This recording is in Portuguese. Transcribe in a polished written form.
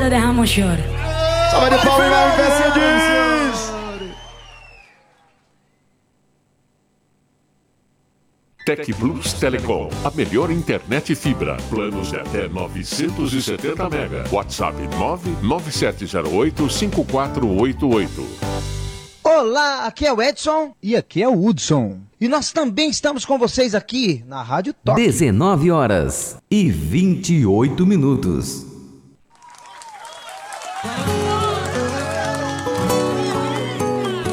derrama um choro. Salve de palmas e vai, Mercedes! Tec Plus Telecom, a melhor internet fibra. Planos de até 970 mega. WhatsApp 997085488. Olá, aqui é o Edson. E aqui é o Hudson. E nós também estamos com vocês aqui na Rádio Toque. 19h28.